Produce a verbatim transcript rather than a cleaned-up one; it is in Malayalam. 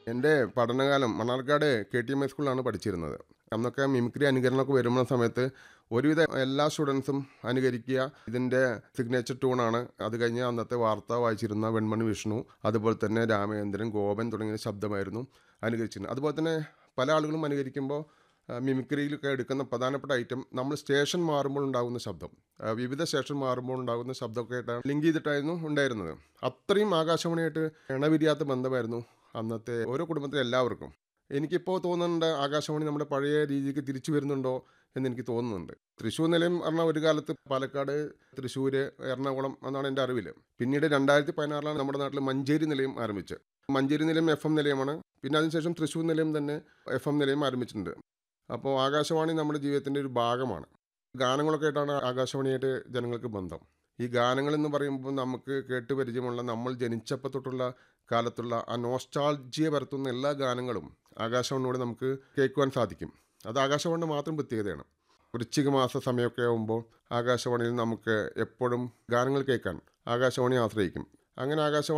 എൻ്റെ പഠനകാലം Mannarkkad K T M high സ്കൂളിലാണ് പഠിച്ചിരുന്നത്. അന്നൊക്കെ മിമിക്രി അനുകരണമൊക്കെ വരുന്ന സമയത്ത് ഒരുവിധ എല്ലാ സ്റ്റുഡൻസും അനുകരിക്കുക ഇതിൻ്റെ സിഗ്നേച്ചർ ട്യൂണാണ്. അത് കഴിഞ്ഞ് അന്നത്തെ വാർത്ത വായിച്ചിരുന്ന വെൺമണി വിഷ്ണു, അതുപോലെ തന്നെ രാമചന്ദ്രൻ, ഗോപൻ തുടങ്ങിയ ശബ്ദമായിരുന്നു അനുകരിച്ചിരുന്നത്. അതുപോലെ തന്നെ പല ആളുകളും അനുകരിക്കുമ്പോൾ മിമിക്രിയിലൊക്കെ എടുക്കുന്ന പ്രധാനപ്പെട്ട ഐറ്റം നമ്മൾ സ്റ്റേഷൻ മാറുമ്പോൾ ഉണ്ടാകുന്ന ശബ്ദം, ആ, വിവിധ സ്റ്റേഷൻ മാറുമ്പോൾ ഉണ്ടാകുന്ന ശബ്ദമൊക്കെ ആയിട്ടാണ് ലിങ്ക് ചെയ്തിട്ടായിരുന്നു ഉണ്ടായിരുന്നത്. അത്രയും ആകാശവാണിയായിട്ട് ഇണപിരിയാത്ത ബന്ധമായിരുന്നു അന്നത്തെ ഓരോ കുടുംബത്തിലെ എല്ലാവർക്കും. എനിക്കിപ്പോൾ തോന്നുന്നുണ്ട് ആകാശവാണി നമ്മുടെ പഴയ രീതിക്ക് തിരിച്ചു വരുന്നുണ്ടോ എന്ന് എനിക്ക് തോന്നുന്നുണ്ട്. തൃശ്ശൂർ നിലയം പറഞ്ഞ ഒരു കാലത്ത് പാലക്കാട്, തൃശ്ശൂർ, എറണാകുളം എന്നാണ് എൻ്റെ അറിവിൽ. പിന്നീട് രണ്ടായിരത്തി പതിനാറിലാണ് നമ്മുടെ നാട്ടിൽ മഞ്ചേരി നിലയം ആരംഭിച്ചത്. മഞ്ചേരി നിലയം എഫ് എം നിലയമാണ്. പിന്നെ അതിനുശേഷം തൃശ്ശൂർ നിലയം തന്നെ എഫ് എം നിലയം ആരംഭിച്ചിട്ടുണ്ട്. അപ്പോൾ ആകാശവാണി നമ്മുടെ ജീവിതത്തിൻ്റെ ഒരു ഭാഗമാണ്. ഗാനങ്ങളൊക്കെ ആയിട്ടാണ് ആകാശവാണിയായിട്ട് ജനങ്ങൾക്ക് ബന്ധം. ഈ ഗാനങ്ങൾ എന്ന് പറയുമ്പോൾ നമുക്ക് കേട്ട് പരിചയമുള്ള നമ്മൾ ജനിച്ചപ്പോൾ തൊട്ടുള്ള കാലത്തുള്ള ആ നോസ്റ്റാൾജിയ പരത്തുന്ന എല്ലാ ഗാനങ്ങളും ആകാശവാണിയോട് നമുക്ക് കേൾക്കുവാൻ സാധിക്കും. അത് ആകാശവാണിയുടെ മാത്രം പ്രത്യേകതയാണ്. വൃശ്ചിക മാസ സമയമൊക്കെ ആകുമ്പോൾ ആകാശവാണിയിൽ നമുക്ക് എപ്പോഴും ഗാനങ്ങൾ കേൾക്കാൻ ആകാശവാണി ആശ്രയിക്കും. അങ്ങനെ ആകാശവാണി